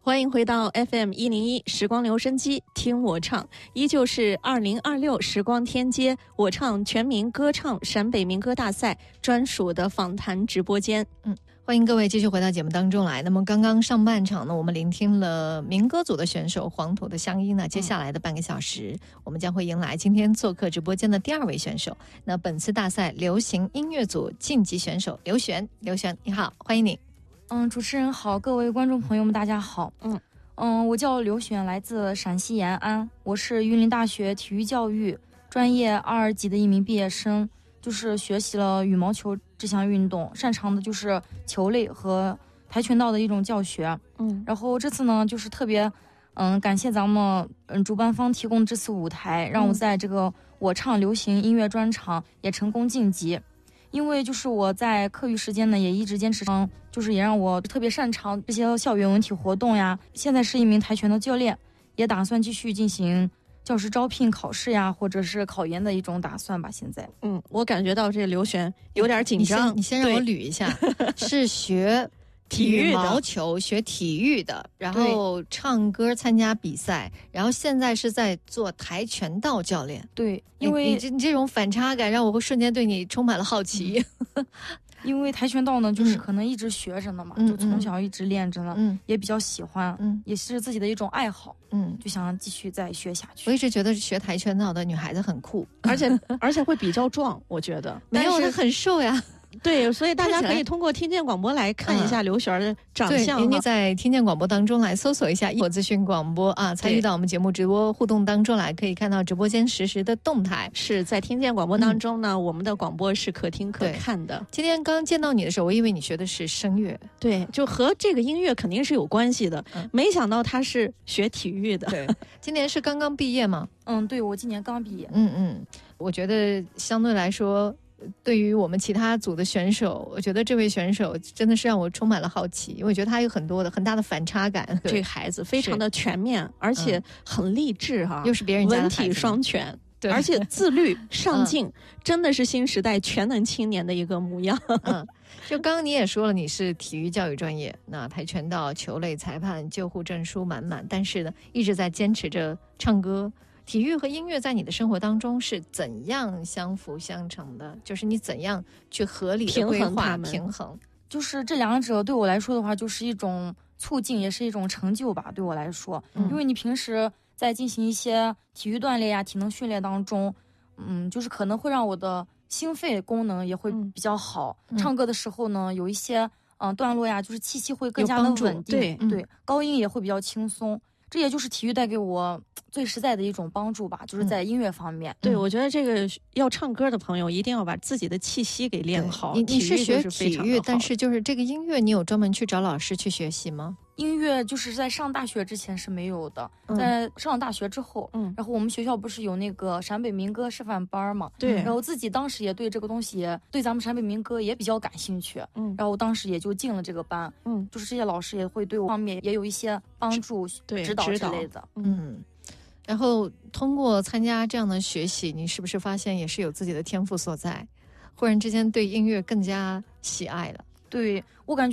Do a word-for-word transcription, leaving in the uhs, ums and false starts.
欢迎回到 F M 一零一时光留声机，听我唱，依旧是二零二六时光天街我唱全民歌唱陕北民歌大赛专属的访谈直播间。 嗯，欢迎各位继续回到节目当中来。那么刚刚上半场呢，我们聆听了民歌组的选手黄土的乡音呢，接下来的半个小时，嗯、我们将会迎来今天做客直播间的第二位选手。那本次大赛流行音乐组晋级选手刘璇，刘璇你好，欢迎你。 嗯，主持人好，各位观众朋友们，大家好。嗯嗯，我叫刘璇，来自陕西延安，我是榆林大学体育教育专业二级的一名毕业生，就是学习了羽毛球这项运动，擅长的就是球类和跆拳道的一种教学。嗯，然后这次呢，就是特别嗯感谢咱们嗯主办方提供这次舞台，让我在这个我唱流行音乐专场也成功晋级。因为就是我在课余时间呢，也一直坚持，就是也让我特别擅长这些校园文体活动呀。现在是一名跆拳道教练，也打算继续进行教师招聘考试呀，或者是考研的一种打算吧。现在， 嗯，我感觉到这个刘璇有点紧张。 你先，你先让我捋一下，是学体育羽毛球，学体育的，然后唱歌参加比赛，然后现在是在做跆拳道教练。 对，因为你这你这种反差感让我会瞬间对你充满了好奇。 嗯、因为跆拳道呢，就是可能一直学着呢嘛，嗯、就从小一直练着呢，嗯、也比较喜欢，嗯，也是自己的一种爱好，嗯，就想继续再学下去。 我一直觉得学跆拳道的女孩子很酷， 而且而且会比较壮，我觉得没有，她很瘦呀。 对，所以大家可以通过听见广播来看一下刘璇的长相。 嗯、对，你在听见广播当中来搜索一下一火资讯广播啊，参与到我们节目直播互动当中来，可以看到直播间实时的动态。 是在听见广播当中呢，嗯、我们的广播是可听可看的。 今天刚见到你的时候，我以为你学的是声乐， 对，就和这个音乐肯定是有关系的。嗯、没想到他是学体育的。 对，今年是刚刚毕业吗？ 嗯，对，我今年刚毕业。 嗯嗯，我觉得相对来说，对于我们其他组的选手，我觉得这位选手真的是让我充满了好奇，因为我觉得他有很多的很大的反差感。 这个孩子非常的全面，而且很励志哈、啊嗯，又是别人家的文体双全，对，而且自律上进，嗯、真的是新时代全能青年的一个模样。 嗯，就刚刚你也说了，你是体育教育专业，那跆拳道、球类裁判、救护证书满满，但是呢，一直在坚持着唱歌。体育和音乐在你的生活当中是怎样相辅相成的？就是你怎样去合理的规划平衡？ 就是这两者对我来说的话，就是一种促进，也是一种成就吧。对我来说，嗯、因为你平时在进行一些体育锻炼呀、体能训练当中，嗯，就是可能会让我的心肺功能也会比较好。嗯、唱歌的时候呢，有一些嗯、呃、段落呀，就是气息会更加的稳定， 对、 嗯、对，高音也会比较轻松。这也就是体育带给我最实在的一种帮助吧，就是在音乐方面。 嗯、对，我觉得这个要唱歌的朋友一定要把自己的气息给练好。 你你是学体育，但是就是这个音乐，你有专门去找老师去学习吗？ 音乐就是在上大学之前是没有的，嗯、在上了大学之后，嗯，然后我们学校不是有那个陕北民歌示范班嘛， 对， 然后自己当时也对这个东西也对咱们陕北民歌也比较感兴趣，嗯，然后我当时也就进了这个班，嗯，就是这些老师也会对我方面也有一些帮助、 对指导之类的， 嗯。然后通过参加这样的学习，你是不是发现也是有自己的天赋所在，忽然之间对音乐更加喜爱了？ 对，我感觉